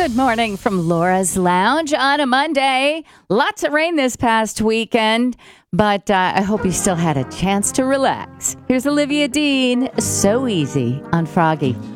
Good morning from Laura's Lounge on a Monday. Lots of rain this past weekend, but I hope you still had a chance to relax. Here's Olivia Dean, So Easy on Froggy.